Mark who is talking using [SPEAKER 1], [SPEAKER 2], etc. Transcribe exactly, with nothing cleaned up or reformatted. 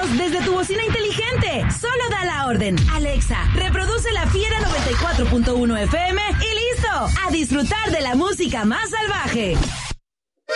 [SPEAKER 1] escuchamos desde tu bocina inteligente. Solo da la orden. Alexa, reproduce La Fiera noventa y cuatro punto uno F M y listo. A disfrutar de la música más salvaje.